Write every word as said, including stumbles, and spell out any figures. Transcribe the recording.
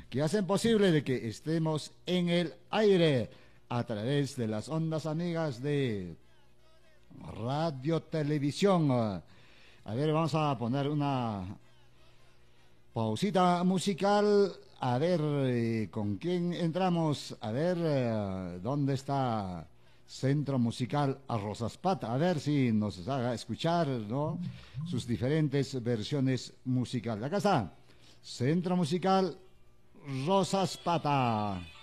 que hacen posible de que estemos en el aire a través de las ondas amigas de Radio Televisión. A ver, vamos a poner una pausita musical. A ver, eh, ¿con quién entramos? A ver, eh, ¿dónde está Centro Musical a Rosaspata? A ver si nos haga escuchar, ¿no?, sus diferentes versiones musicales. Acá está, Centro Musical Rosaspata.